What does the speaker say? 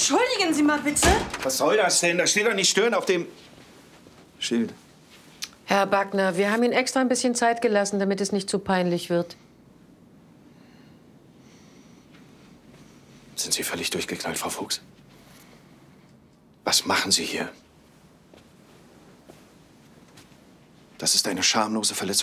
Entschuldigen Sie mal bitte. Was soll das denn? Da steht doch nicht stören auf dem Schild. Herr Backner, wir haben Ihnen extra ein bisschen Zeit gelassen, damit es nicht zu peinlich wird. Sind Sie völlig durchgeknallt, Frau Fuchs? Was machen Sie hier? Das ist eine schamlose Verletzung